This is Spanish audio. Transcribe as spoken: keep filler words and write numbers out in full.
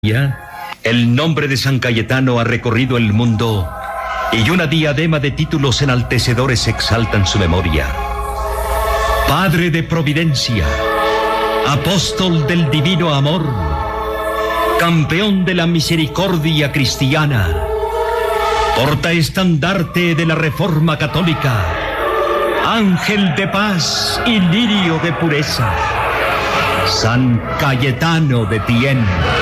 El nombre de San Cayetano ha recorrido el mundo y una diadema de títulos enaltecedores exaltan su memoria. Padre de providencia, apóstol del divino amor, campeón de la misericordia cristiana, portaestandarte de la Reforma Católica, ángel de paz y lirio de pureza, San Cayetano de Thiene.